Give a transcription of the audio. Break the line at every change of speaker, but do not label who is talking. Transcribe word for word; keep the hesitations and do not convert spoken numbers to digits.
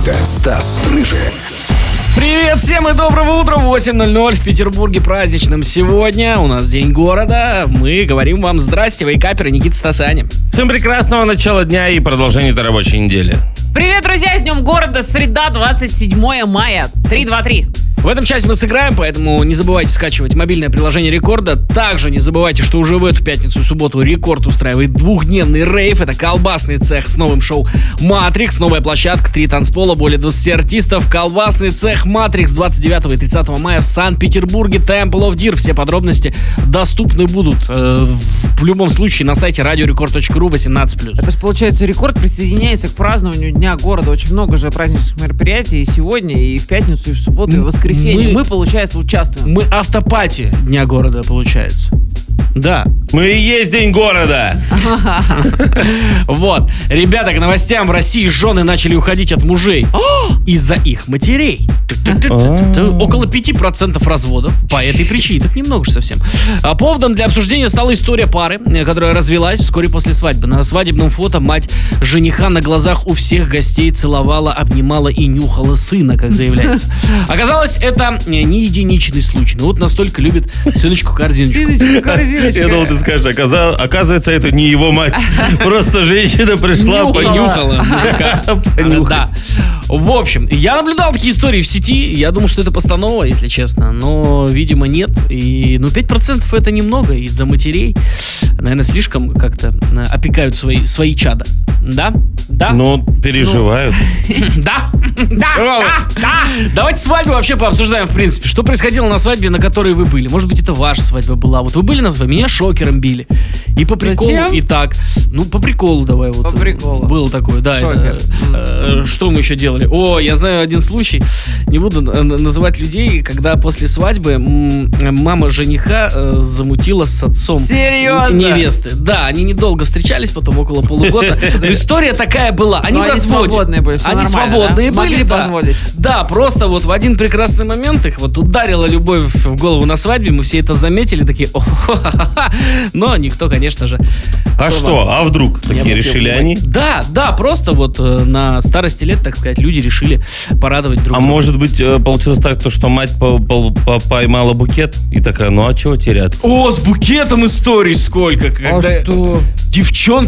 Никита, Стас, Рыжий.
Привет всем и доброго утра. восемь ноль ноль в Петербурге праздничном. Сегодня у нас День города. Мы говорим вам здрасте, вейкаперы, Никита, Стас, Аня.
Всем прекрасного начала дня и продолжения этой рабочей недели.
Привет, друзья, с Днем города, среда, двадцать седьмое мая, три два три.
В этом часе мы сыграем, поэтому не забывайте скачивать мобильное приложение Рекорда. Также не забывайте, что уже в эту пятницу и субботу Рекорд устраивает двухдневный рейв. Это колбасный цех с новым шоу «Матрикс». Новая площадка, три танцпола, более двадцати артистов. Колбасный цех «Матрикс» двадцать девятого и тридцатого мая в Санкт-Петербурге. Temple of Deer. Все подробности доступны будут э, в любом случае на сайте радиорекорд точка ру восемнадцать плюс.
Это же, получается, Рекорд присоединяется к празднованию Дня города. Очень много же праздничных мероприятий и сегодня, и в пятницу, и в субботу, и в воскресенье. Мы, мы получается, участвуем.
Мы автопати Дня города, получается. Да.
Мы и есть День города.
Вот. Ребята, к новостям. В России жены начали уходить от мужей из-за их матерей. Около пяти процентов разводов по этой причине. Так немного же совсем. А поводом для обсуждения стала история пары, которая развелась вскоре после свадьбы. На свадебном фото мать жениха на глазах у всех гостей целовала, обнимала и нюхала сына, как заявляется. Оказалось, это не единичный случай. Ну вот настолько любит сыночку-корзиночку.
Я думал, ты скажешь, оказывается, это не его мать. Просто женщина пришла, понюхала.
Да. В общем, я наблюдал такие истории в сети. Я думал, что это постанова, если честно. Но, видимо, нет. И, ну, пять процентов это немного из-за матерей. Наверное, слишком как-то опекают свои, свои чада. Да? Да?
Ну, переживают.
Да? Да, да, да. Давайте свадьбу вообще пообсуждаем, в принципе. Что происходило на свадьбе, на которой вы были? Может быть, это ваша свадьба была. Вот вы были на свадьбе, меня шокером били. И по приколу,
Зачем?
и так. Ну, по приколу давай. Вот.
По приколу.
Было такое, да.
Шокер.
Это, э, что мы еще делали? О, я знаю один случай. Не буду называть людей, когда после свадьбы м- мама жениха э, замутила с отцом
Серьезно?
невесты. Да, они недолго встречались, потом около полугода. Но история такая была. Они в
они
разводе.
свободные были, все
Они
нормально,
свободные
да?
были,
Могли
да.
позволить.
Да, просто вот в один прекрасный момент их вот ударила любовь в голову на свадьбе. Мы все это заметили, такие, о-ха-ха-ха. Но никто, конечно же...
А
особо
что? А вдруг?
не
Такие
обратил
решили
внимания.
они?
Да, да, просто вот э, на старости лет, так сказать, люди решили порадовать друг
А
друга.
может быть, э, получилось так, то, что мать по- по- по- поймала букет и такая, ну а чего теряться?
О, с букетом историй сколько.
А
Когда
что?
девчонки